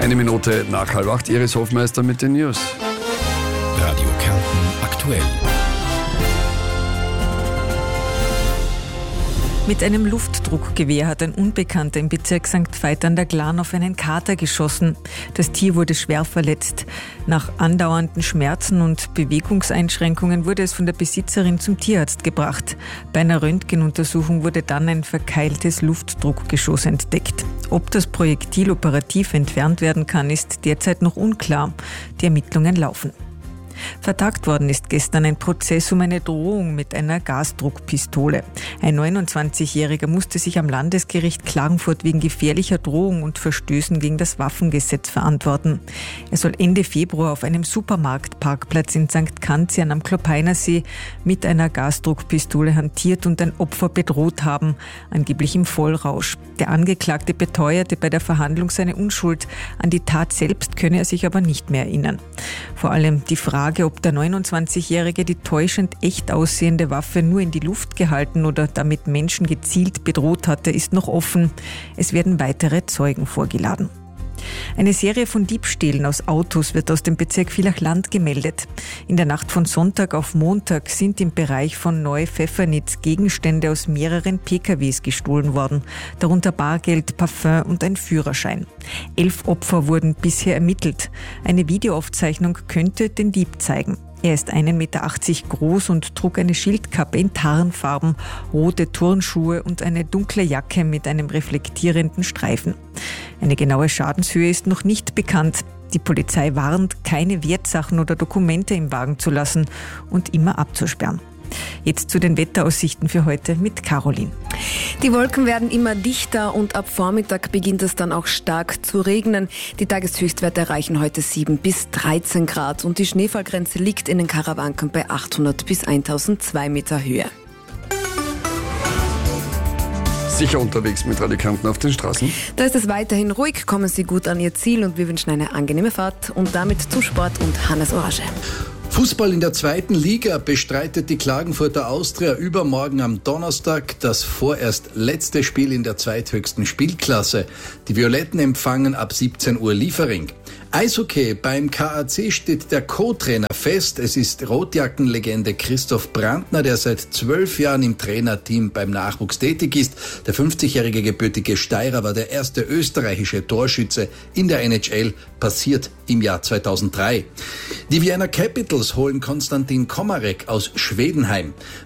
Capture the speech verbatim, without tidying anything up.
Eine Minute nach halb acht, Iris Hofmeister mit den News. Radio Kärnten aktuell. Mit einem Luftdruckgewehr hat ein Unbekannter im Bezirk Sankt Veit an der Glan auf einen Kater geschossen. Das Tier wurde schwer verletzt. Nach andauernden Schmerzen und Bewegungseinschränkungen wurde es von der Besitzerin zum Tierarzt gebracht. Bei einer Röntgenuntersuchung wurde dann ein verkeiltes Luftdruckgeschoss entdeckt. Ob das Projektil operativ entfernt werden kann, ist derzeit noch unklar. Die Ermittlungen laufen. Vertagt worden ist gestern ein Prozess um eine Drohung mit einer Gasdruckpistole. Ein neunundzwanzigjähriger musste sich am Landesgericht Klagenfurt wegen gefährlicher Drohung und Verstößen gegen das Waffengesetz verantworten. Er soll Ende Februar auf einem Supermarktparkplatz in Sankt Kanzian am Klopeinersee mit einer Gasdruckpistole hantiert und ein Opfer bedroht haben, angeblich im Vollrausch. Der Angeklagte beteuerte bei der Verhandlung seine Unschuld. An die Tat selbst könne er sich aber nicht mehr erinnern. Vor allem die Frage, ob der neunundzwanzigjährige die täuschend echt aussehende Waffe nur in die Luft gehalten oder damit Menschen gezielt bedroht hatte, ist noch offen. Es werden weitere Zeugen vorgeladen. Eine Serie von Diebstählen aus Autos wird aus dem Bezirk Villach-Land gemeldet. In der Nacht von Sonntag auf Montag sind im Bereich von Neu-Pfeffernitz Gegenstände aus mehreren P K Ws gestohlen worden, darunter Bargeld, Parfüm und ein Führerschein. Elf Opfer wurden bisher ermittelt. Eine Videoaufzeichnung könnte den Dieb zeigen. Er ist einen Meter achtzig groß und trug eine Schildkappe in Tarnfarben, rote Turnschuhe und eine dunkle Jacke mit einem reflektierenden Streifen. Eine genaue Schadenshöhe ist noch nicht bekannt. Die Polizei warnt, keine Wertsachen oder Dokumente im Wagen zu lassen und immer abzusperren. Jetzt zu den Wetteraussichten für heute mit Caroline. Die Wolken werden immer dichter und ab Vormittag beginnt es dann auch stark zu regnen. Die Tageshöchstwerte erreichen heute sieben bis dreizehn Grad und die Schneefallgrenze liegt in den Karawanken bei achthundert bis tausendzwei Meter Höhe. Sicher unterwegs mit Radio Kärnten auf den Straßen? Da ist es weiterhin ruhig, kommen Sie gut an Ihr Ziel und wir wünschen eine angenehme Fahrt und damit zum Sport und Hannes Orage. Fußball in der zweiten Liga bestreitet die Klagenfurter Austria übermorgen am Donnerstag das vorerst letzte Spiel in der zweithöchsten Spielklasse. Die Violetten empfangen ab siebzehn Uhr Liefering. Eishockey beim K A C steht der Co-Trainer fest. Es ist Rotjackenlegende Christoph Brandner, der seit zwölf Jahren im Trainerteam beim Nachwuchs tätig ist. Der fünfzigjährige gebürtige Steirer war der erste österreichische Torschütze in der N H L, passiert im Jahr zweitausenddrei. Die Vienna Capitals holen Konstantin Komarek aus Schwedenheim.